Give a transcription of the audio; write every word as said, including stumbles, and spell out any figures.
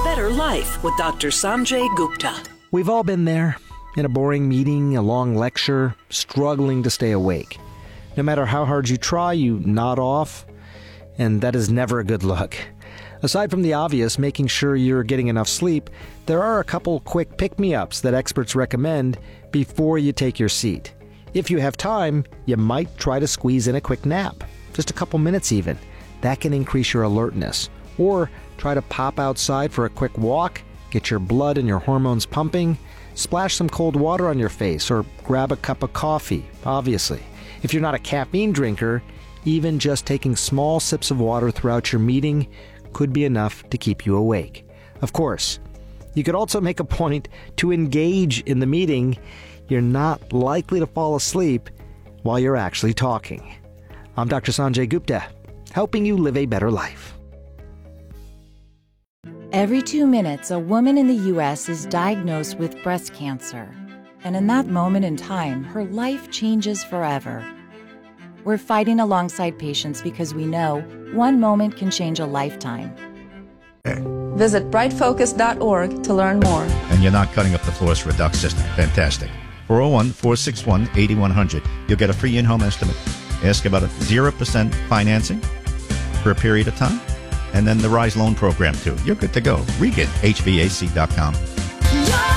better life with Doctor Sanjay Gupta. We've all been there, in a boring meeting, a long lecture, struggling to stay awake. No matter how hard you try, you nod off, and that is never a good look. Aside from the obvious, making sure you're getting enough sleep, there are a couple quick pick-me-ups that experts recommend before you take your seat. If you have time, you might try to squeeze in a quick nap, just a couple minutes even. That can increase your alertness. Or try to pop outside for a quick walk, get your blood and your hormones pumping, splash some cold water on your face, or grab a cup of coffee, obviously. If you're not a caffeine drinker, even just taking small sips of water throughout your meeting could be enough to keep you awake. Of course, you could also make a point to engage in the meeting. You're not likely to fall asleep while you're actually talking. I'm Doctor Sanjay Gupta, helping you live a better life. Every two minutes, a woman in the U S is diagnosed with breast cancer. And in that moment in time, her life changes forever. We're fighting alongside patients because we know one moment can change a lifetime. Visit bright focus dot org to learn more. And you're not cutting up the floors for a duct system. Fantastic. four oh one, four six one, eight one zero zero. You'll get a free in-home estimate. Ask about a zero percent financing for a period of time. And then the RISE loan program, too. You're good to go. Regan, H V A C dot com.